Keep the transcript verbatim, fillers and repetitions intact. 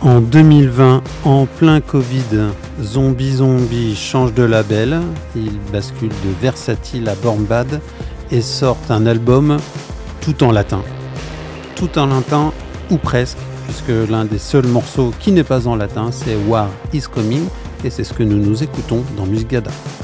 En deux mille vingt, en plein Covid, Zombie Zombie change de label. Ils basculent de Versatile à Born Bad et sortent un album tout en latin. Tout en latin, ou presque, puisque l'un des seuls morceaux qui n'est pas en latin, c'est War is Coming, et c'est ce que nous nous écoutons dans Musgada.